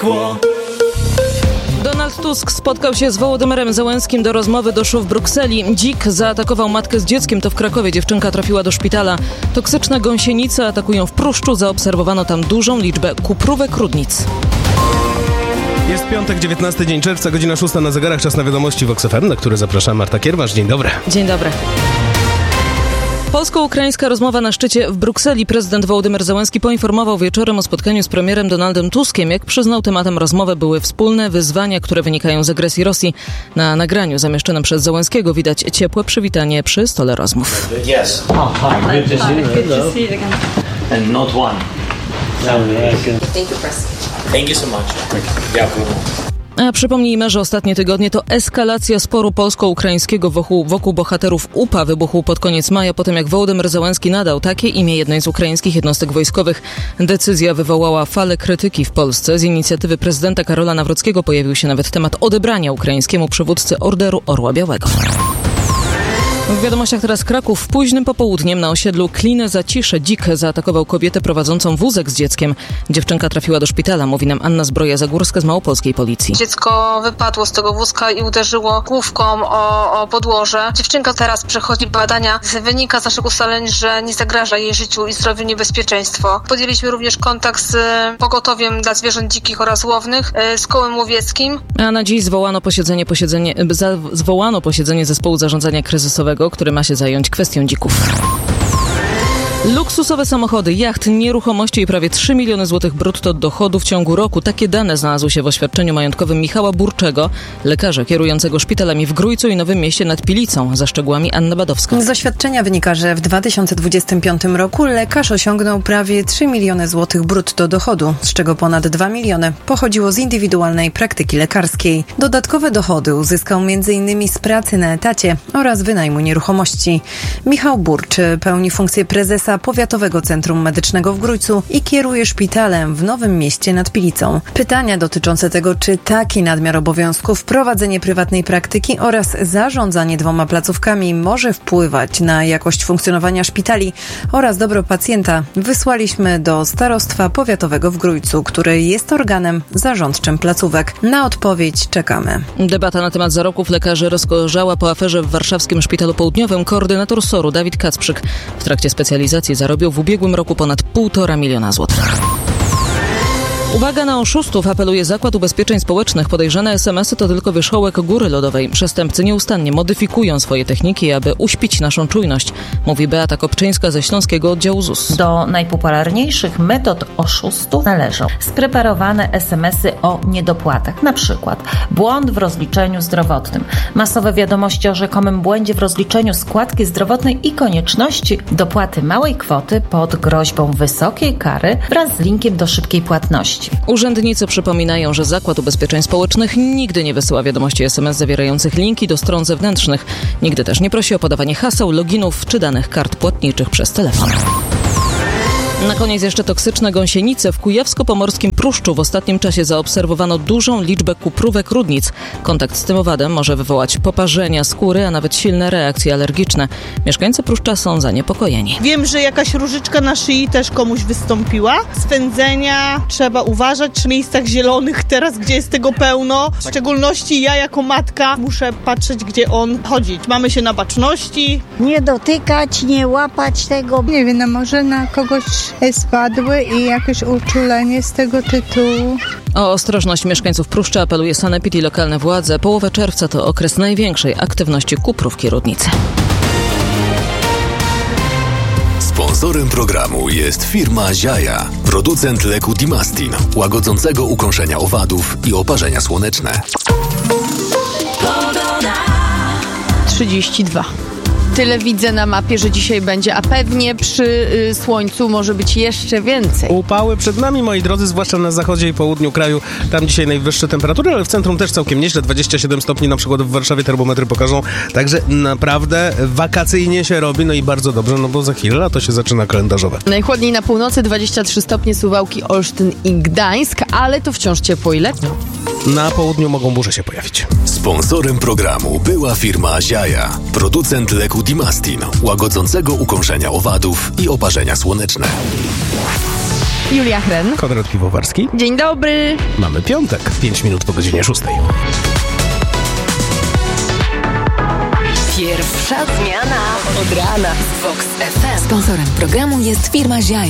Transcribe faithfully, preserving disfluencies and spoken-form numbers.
Donald Tusk spotkał się z Wołodymyrem Zełenskim. Do rozmowy doszło w Brukseli. Dzik zaatakował matkę z dzieckiem. To w Krakowie dziewczynka trafiła do szpitala. Toksyczne gąsienice atakują w Pruszczu. Zaobserwowano tam dużą liczbę kuprówek rudnic. Jest piątek, dziewiętnasty dzień czerwca, godzina szósta na zegarach. Czas na wiadomości Vox F M, na które zapraszam Marta Kierwasz. Dzień dobry. Dzień dobry. Polsko-ukraińska rozmowa na szczycie w Brukseli. Prezydent Wołodymyr Zełenski poinformował wieczorem o spotkaniu z premierem Donaldem Tuskiem. Jak przyznał, tematem rozmowy były wspólne wyzwania, które wynikają z agresji Rosji. Na nagraniu zamieszczonym przez Zełenskiego widać ciepłe przywitanie przy stole rozmów. Yes. Oh, hi. Good to see you. Good to see you again. And not one. Thank you, President. Thank you so much. Dziękuję. A przypomnijmy, że ostatnie tygodnie to eskalacja sporu polsko-ukraińskiego wokół, wokół bohaterów U P A wybuchł pod koniec maja, po tym jak Wołodymyr Zełenski nadał takie imię jednej z ukraińskich jednostek wojskowych. Decyzja wywołała falę krytyki w Polsce. Z inicjatywy prezydenta Karola Nawrockiego pojawił się nawet temat odebrania ukraińskiemu przywódcy Orderu Orła Białego. W wiadomościach teraz Kraków. Późnym popołudniem na osiedlu Kliny Zacisze dzik zaatakował kobietę prowadzącą wózek z dzieckiem. Dziewczynka trafiła do szpitala, mówi nam Anna Zbroja-Zagórska z małopolskiej policji. Dziecko wypadło z tego wózka i uderzyło główką o, o podłoże. Dziewczynka teraz przechodzi badania. Wynika z naszych ustaleń, że nie zagraża jej życiu i zdrowiu niebezpieczeństwo. Podjęliśmy również kontakt z pogotowiem dla zwierząt dzikich oraz łownych, z kołem łowieckim. A na dziś zwołano posiedzenie, posiedzenie, zwołano posiedzenie zespołu zarządzania kryzysowego, który ma się zająć kwestią dzików. Luksusowe samochody, jacht, nieruchomości i prawie trzy miliony złotych brutto dochodu w ciągu roku. Takie dane znalazły się w oświadczeniu majątkowym Michała Burczego, lekarza kierującego szpitalami w Grójcu i Nowym Mieście nad Pilicą. Za szczegółami Anna Badowska. Z oświadczenia wynika, że w dwa tysiące dwudziestym piątym roku lekarz osiągnął prawie trzy miliony złotych brutto dochodu, z czego ponad dwa miliony pochodziło z indywidualnej praktyki lekarskiej. Dodatkowe dochody uzyskał między innymi z pracy na etacie oraz wynajmu nieruchomości. Michał Burczy pełni funkcję prezesa Powiatowego Centrum Medycznego w Grójcu i kieruje szpitalem w Nowym Mieście nad Pilicą. Pytania dotyczące tego, czy taki nadmiar obowiązków, prowadzenie prywatnej praktyki oraz zarządzanie dwoma placówkami może wpływać na jakość funkcjonowania szpitali oraz dobro pacjenta, wysłaliśmy do Starostwa Powiatowego w Grójcu, który jest organem zarządczym placówek. Na odpowiedź czekamy. Debata na temat zarobków lekarzy rozgorzała po aferze w warszawskim Szpitalu Południowym. Koordynator S O R-u Dawid Kacprzyk w trakcie specjalizacji zarobił w ubiegłym roku ponad półtora miliona złotych. Uwaga na oszustów, apeluje Zakład Ubezpieczeń Społecznych. Podejrzane es em esy to tylko wierzchołek góry lodowej. Przestępcy nieustannie modyfikują swoje techniki, aby uśpić naszą czujność, mówi Beata Kopczyńska ze Śląskiego Oddziału Z U S. Do najpopularniejszych metod oszustów należą spreparowane es em esy o niedopłatach, na przykład błąd w rozliczeniu zdrowotnym, masowe wiadomości o rzekomym błędzie w rozliczeniu składki zdrowotnej i konieczności dopłaty małej kwoty pod groźbą wysokiej kary wraz z linkiem do szybkiej płatności. Urzędnicy przypominają, że Zakład Ubezpieczeń Społecznych nigdy nie wysyła wiadomości es em es zawierających linki do stron zewnętrznych. Nigdy też nie prosi o podawanie haseł, loginów czy danych kart płatniczych przez telefon. Na koniec jeszcze toksyczne gąsienice. W kujawsko-pomorskim Pruszczu w ostatnim czasie zaobserwowano dużą liczbę kuprówek rudnic. Kontakt z tym owadem może wywołać poparzenia skóry, a nawet silne reakcje alergiczne. Mieszkańcy Pruszcza są zaniepokojeni. Wiem, że jakaś różyczka na szyi też komuś wystąpiła. Swędzenia trzeba uważać w miejscach zielonych teraz, gdzie jest tego pełno. W szczególności ja jako matka muszę patrzeć, gdzie on chodzi. Mamy się na baczności. Nie dotykać, nie łapać tego. Nie wiem, no może na kogoś spadły i jakieś uczulenie z tego tytułu. O ostrożność mieszkańców Pruszcza apeluje sanepid i lokalne władze. Połowa czerwca to okres największej aktywności kuprówki rudnicy. Sponsorem programu jest firma Ziaja, producent leku Dimastin, łagodzącego ukąszenia owadów i oparzenia słoneczne. trzydzieści dwa. Tyle widzę na mapie, że dzisiaj będzie, a pewnie przy y, słońcu może być jeszcze więcej. Upały przed nami, moi drodzy, zwłaszcza na zachodzie i południu kraju. Tam dzisiaj najwyższe temperatury, ale w centrum też całkiem nieźle. dwadzieścia siedem stopni na przykład w Warszawie termometry pokażą. Także naprawdę wakacyjnie się robi, no i bardzo dobrze, no bo za chwilę lato się zaczyna kalendarzowe. Najchłodniej na północy, dwadzieścia trzy stopnie, Suwałki, Olsztyn i Gdańsk, ale to wciąż ciepło i letnio. Na południu mogą burze się pojawić. Sponsorem programu była firma Ziaja, producent leku Dimastin, łagodzącego ukąszenia owadów i oparzenia słoneczne. Julia Hren. Konrad Piwowarski. Dzień dobry. Mamy piątek, pięć minut po godzinie szóstej. Pierwsza zmiana od rana z Vox F M. Sponsorem programu jest firma Ziaja.